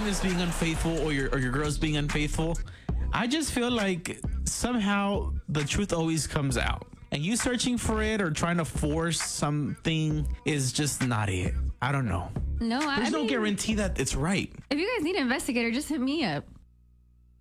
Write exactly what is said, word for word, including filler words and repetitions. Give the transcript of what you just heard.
boyfriend is being unfaithful or your or your girl's being unfaithful, I just feel like somehow the truth always comes out. And you searching for it or trying to force something is just not it. I don't know. No, I There's no mean, guarantee that it's right. if you guys need an investigator, just hit me up.